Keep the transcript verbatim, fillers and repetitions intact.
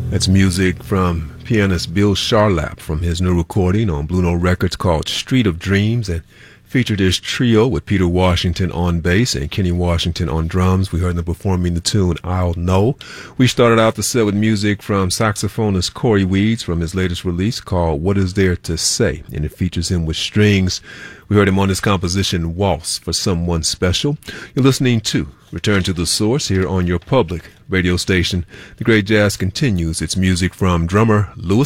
That's music from pianist Bill Charlap from his new recording on Blue Note Records called Street of Dreams, and featured his trio with Peter Washington on bass and Kenny Washington on drums. We heard them performing the tune I'll Know. We started out the set with music from saxophonist Corey Weeds from his latest release called What Is There to Say, and it features him with strings. We heard him on his composition Waltz for Someone Special. You're listening to Return to the Source here on your public radio station. The great jazz continues. It's music from drummer Louis